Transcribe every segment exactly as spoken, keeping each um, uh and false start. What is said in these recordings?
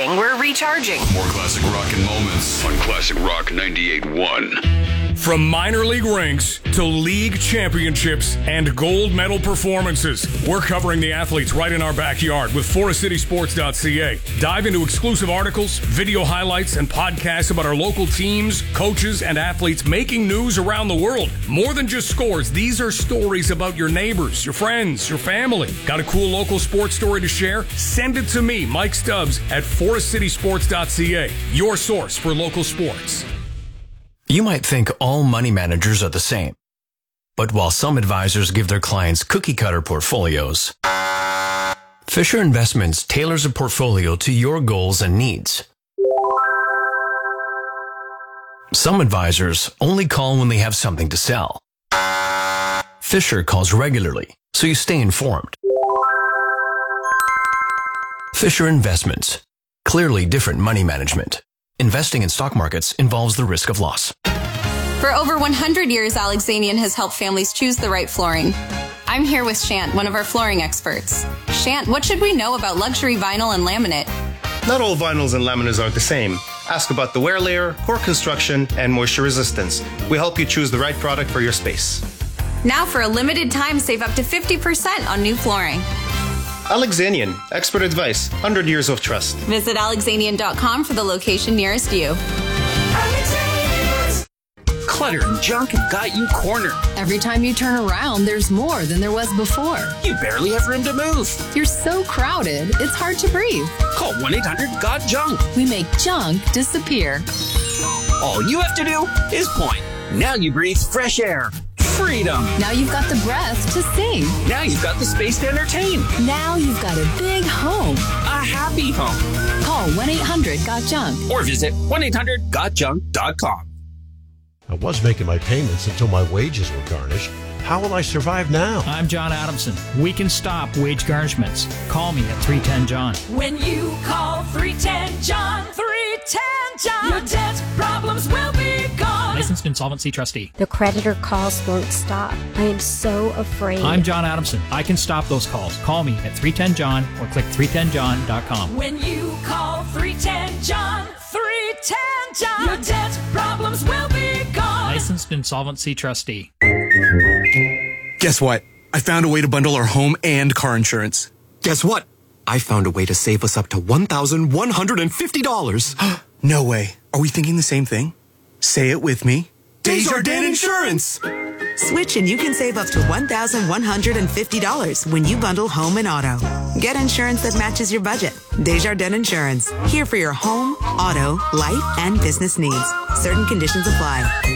Recharging, we're recharging. More classic rock and moments on Classic Rock ninety-eight point one. From minor league ranks to league championships and gold medal performances, we're covering the athletes right in our backyard with forest city sports dot c a. Dive into exclusive articles, video highlights, and podcasts about our local teams, coaches, and athletes making news around the world. More than just scores, these are stories about your neighbors, your friends, your family. Got a cool local sports story to share? Send it to me, Mike Stubbs, at forest city sports dot c a, your source for local sports. You might think all money managers are the same. But while some advisors give their clients cookie-cutter portfolios, Fisher Investments tailors a portfolio to your goals and needs. Some advisors only call when they have something to sell. Fisher calls regularly, so you stay informed. Fisher Investments. Clearly different money management. Investing in stock markets involves the risk of loss. For over one hundred years, Alexanian has helped families choose the right flooring. I'm here with Shant, one of our flooring experts. Shant, what should we know about luxury vinyl and laminate? Not all vinyls and laminates are the same. Ask about the wear layer, core construction, and moisture resistance. We help you choose the right product for your space. Now, for a limited time, save up to fifty percent on new flooring. Alexanian, expert advice, one hundred years of trust. Visit alexanian dot com for the location nearest you. Clutter and junk have got you cornered. Every time you turn around, there's more than there was before. You barely have room to move. You're so crowded, it's hard to breathe. Call one eight hundred got junk. We make junk disappear. All you have to do is point. Now you breathe fresh air. Freedom. Now you've got the breath to sing. Now you've got the space to entertain. Now you've got a big home. A happy home. Call one eight hundred got junk. Or visit one eight hundred got junk dot com. I was making my payments until my wages were garnished. How will I survive now? I'm John Adamson. We can stop wage garnishments. Call me at three ten John. When you call three ten John, three ten John, your debt problems will be gone. Licensed insolvency trustee. The creditor calls won't stop. I am so afraid. I'm John Adamson. I can stop those calls. Call me at three ten John or click three ten john dot com. When you call three ten John, three ten John, your debt problems will be gone. Licensed insolvency trustee. Guess what? I found a way to bundle our home and car insurance. Guess what? I found a way to save us up to one thousand one hundred fifty dollars. No way. Are we thinking the same thing? Say it with me. Desjardins Insurance! Switch and you can save up to one thousand one hundred fifty dollars when you bundle home and auto. Get insurance that matches your budget. Desjardins Insurance. Here for your home, auto, life, and business needs. Certain conditions apply.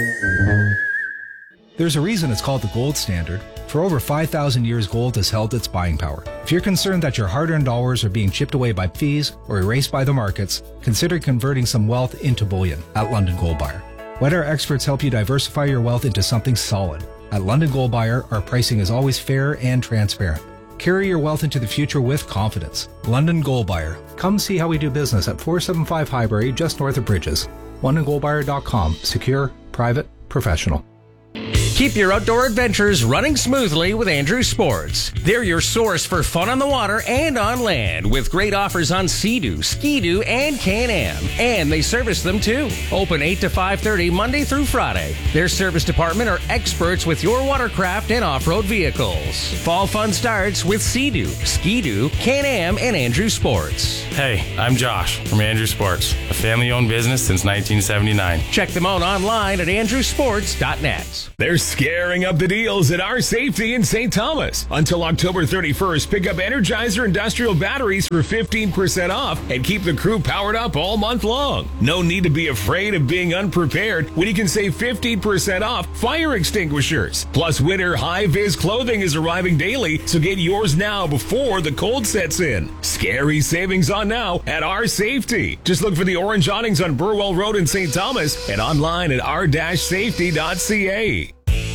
There's a reason it's called the gold standard. For over five thousand years, gold has held its buying power. If you're concerned that your hard-earned dollars are being chipped away by fees or erased by the markets, consider converting some wealth into bullion at London Gold Buyer. Let our experts help you diversify your wealth into something solid. At London Gold Buyer, our pricing is always fair and transparent. Carry your wealth into the future with confidence. London Gold Buyer. Come see how we do business at four seventy-five Highbury, just north of Bridges. london gold buyer dot com. Secure, private, professional. Keep your outdoor adventures running smoothly with Andrew Sports. They're your source for fun on the water and on land with great offers on Sea-Doo, Ski-Doo, and Can-Am. And they service them too. Open eight to five thirty Monday through Friday. Their service department are experts with your watercraft and off-road vehicles. Fall fun starts with Sea-Doo, Ski-Doo, Can-Am, and Andrew Sports. Hey, I'm Josh from Andrew Sports, a family-owned business since nineteen seventy-nine. Check them out online at andrew sports dot net. They're scaring up the deals at Our Safety in Saint Thomas. Until October thirty-first, pick up Energizer industrial batteries for fifteen percent off and keep the crew powered up all month long. No need to be afraid of being unprepared when you can save fifteen percent off fire extinguishers. Plus, winter high-vis clothing is arriving daily, so get yours now before the cold sets in. Scary savings on now at Our Safety. Just look for the orange awnings on Burwell Road in Saint Thomas and online at r dash safety dot c a.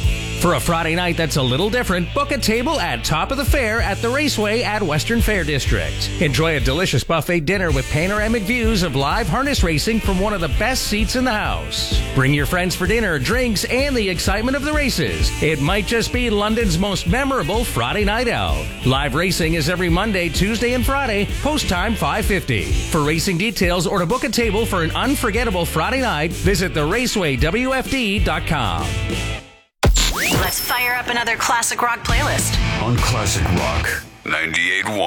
For a Friday night that's a little different, book a table at Top of the Fair at the Raceway at Western Fair District. Enjoy a delicious buffet dinner with panoramic views of live harness racing from one of the best seats in the house. Bring your friends for dinner, drinks, and the excitement of the races. It might just be London's most memorable Friday night out. Live racing is every Monday, Tuesday, and Friday. Post time five fifty. For racing details or to book a table for an unforgettable Friday night, visit the raceway w f d dot com. Let's fire up another classic rock playlist on Classic Rock ninety-eight point one.